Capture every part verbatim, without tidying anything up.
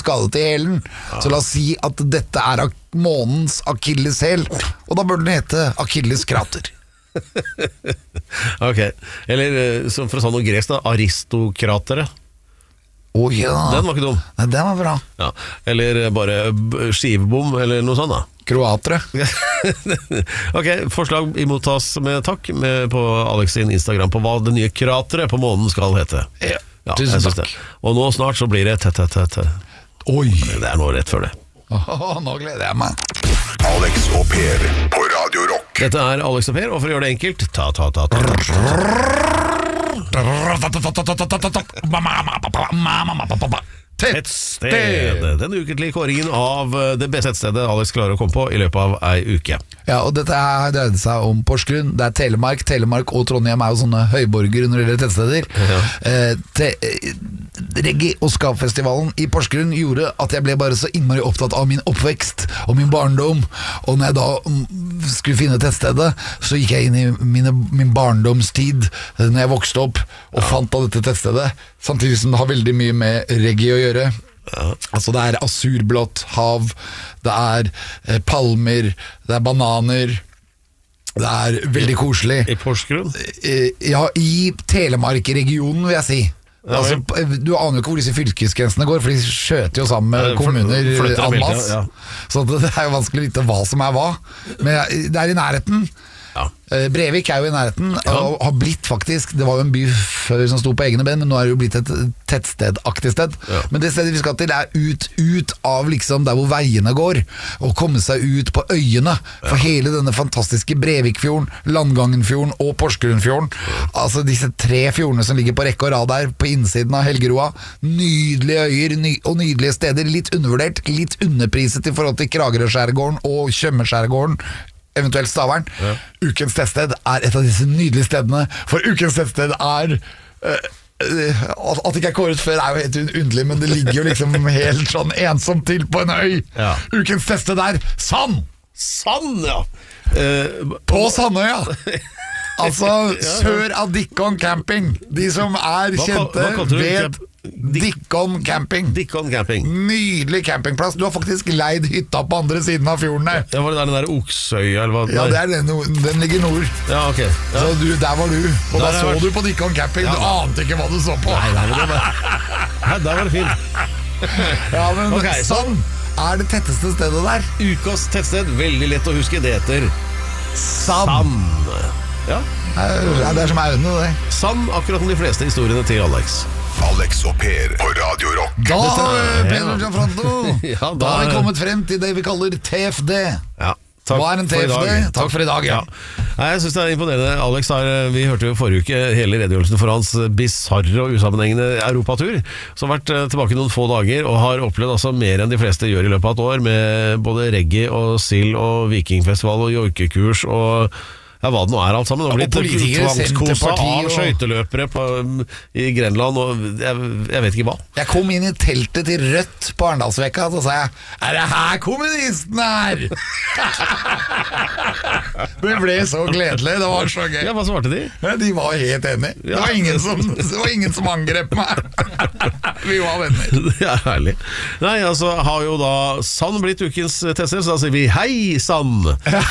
skadet i hælen. Ja. Så la oss si at dette er månens akilleshæl, og da bør den hete Akilleskrater. Ok, eller som for å si noe gresk da, aristokratere. Oh, ja. Den var ikke dum. Nei, den var bra. Ja. Eller bare skivebom, eller noe sånt da. Kroatere. Ok, forslag imottas med takk med på Alex sin Instagram på hva det nye krateret på månen skal hete. Ja, ja tusen takk. det. Og nå snart så blir det tett, tett, tett. Oi. Det er nå rett før det. Oh, nå gleder jeg meg. Alex og Per på Radio Rock. Dette er Alex og Per, og for å gjøre det enkelt, ta, ta, ta, ta. Tettsted. Den ukentlige kåringen av det beste tettstedet Alex klarer å komme på i løpet av ei uke. Ja, og dette her dreide seg om Porsgrunn. Det er Telemark. Telemark og Trondheim er jo sånne høyborger når det gjelder tettsteder. Ja. Eh, te, Reggae- og Skapfestivalen i Porsgrunn gjorde at jeg ble bare så innmari opptatt av min oppvekst og min barndom. Og når jeg da skulle finne tettstedet, så gikk jeg inn i mine, min barndomstid når jeg vokste opp, og ja. fant av dette tettstedet. Samtidig som det har veldig mye med reggae å gjøre. Ja. Altså det er asurblått hav, det er eh, palmer, det er bananer. Det er veldig koselig. I Porsgrunn? Eh, ja, i Telemark-regionen vil jeg si. Ja, altså, du aner jo ikke hvor disse fylkesgrensene går, for de skjøter jo sammen med kommuner en masse. Ja. Så det er jo vanskelig å vite hva som er hva. Men det er i nærheten. Ja. Brevik er jo i nærheten, ja. og har blitt faktisk, det var jo en by før som sto på egne ben, men nå er det jo blitt et tettstedaktig sted. Ja. Men det stedet vi skal til er ut, ut av liksom der hvor veiene går, og komme seg ut på øyene, for ja. hele denne fantastiske Brevikfjorden, Landgangenfjorden og Porsgrunnfjorden, ja. altså disse tre fjordene som ligger på rekke og rad der, på innsiden av Helgeroa, nydelige øyer ny, og nydelige steder, litt undervurdert, litt underpriset i forhold til Kragerø-skjærgården og Tjøme-skjærgården, eventuelt Stavern. Ja. Ukens tettsted er et av disse nydelige stedene, for ukens tettsted er uh, at det ikke er kåret før er jo helt underlig, men det ligger jo liksom helt sånn ensomt til på en øy. Ja. Ukens tettsted er Sand! Sand, ja! Uh, på Sandøya! Altså ja, sør av Dikkon camping. De som er hva, kjente hva vet Dikkon camping. Dikkon camping. Nydelig campingplass. Du har faktisk leid hytta på andre siden av fjorden der. Ja, var det der den der Oksøya eller hva? Ja, det er den, den ligger nord. Ja, ok. Ja. Så du, der var du. Og der da så vært... du på Dikkon camping. Ja, du ante ikke hva du så på. Nei, nei, det var... Nei, der var det fint. Ja, men okay, sånn er det tetteste stedet der. Ukas tettsted, veldig lett å huske. Det heter Sand. Sand. Ja. Ja, det er som er øynene, det. Sand, akkurat som de fleste historiene til Alex. Alex og Per på Radio Rock. Da, Pedro Gianfranto, ja, da har vi kommet frem til det vi kaller T F D. Ja, hva er en T F D? Takk, takk for i dag, ja. ja. Nei, jeg synes det er imponerende. Alex har, vi hørte jo forrige uke hele redegjørelsen for hans bizarre og usammenhengende europatur, som har vært tilbake noen få dager, og har opplevd altså mer enn de fleste gjør i løpet av et år, med både reggae og sild og vikingfestival og joikekurs og ja, hva det nå er alt sammen. Det har blitt tvangskosa av skøyteløpere på, i Grenland og jeg, jeg vet ikke hva. Jeg kom inn i teltet til Rødt på Arendalsvekka, og så sa jeg, er det her kommunisten er? Det ble så gledelig, det var så gøy. Ja, hva svarte de? De var helt enige. Det var ingen som, det var ingen som angrep meg. Vi var venner. Det er herlig. Nei, altså har jo da Sand blitt ukens tester, så da sier vi hei Sand.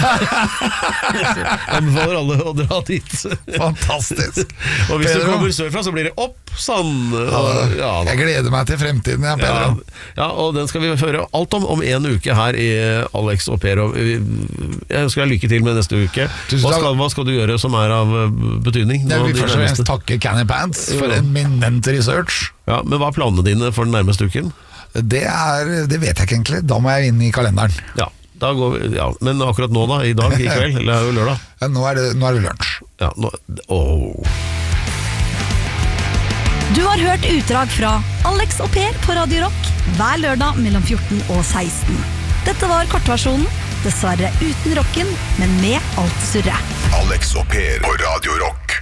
Anbefaler alle å dra dit. Fantastisk. Og hvis Pedro, du kommer sørfra så blir det opp Sand. Og, ja, jeg gleder meg til fremtiden, ja, Pedro. Ja, ja, og den skal vi høre alt om om en uke her i Alex og Per. Jeg ønsker deg lykke til med neste uke. Hva skal, hva skal du gjøre som er av betydning? Jeg vil først og fremst takke Canny Pants for en eminent research. Ja, men hva er planene dine for den nærmeste uken? Det, er, det vet jeg ikke egentlig. Da må jeg inn i kalenderen. Ja, da går vi, ja. Men akkurat nå da, i dag, i kveld, eller er det lørdag? Ja, nå er det, nå er det lunsj. Ja, nå, åh. Du har hørt utdrag fra Alex og Per på Radio Rock hver lørdag mellom fjorten og seksten. Dette var kortversjonen, dessverre uten rocken, men med alt surret. Alex og Per på Radio Rock.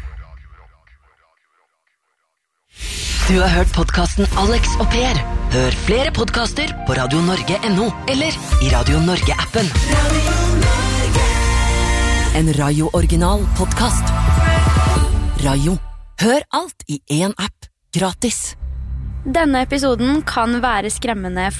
Du har hørt podcasten Alex og Per. Hør flere podcaster på radio norge punktum no eller i Radio Norge-appen. Radio Norge. En Rayo-original podcast. Rayo. Hør alt i en app. Gratis. Denne episoden kan være skremmende for